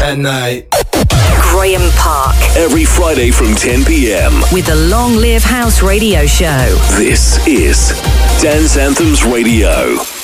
at night. Graham Park. Every Friday from 10 p.m. with the Long Live House Radio Show. This is Dance Anthems Radio.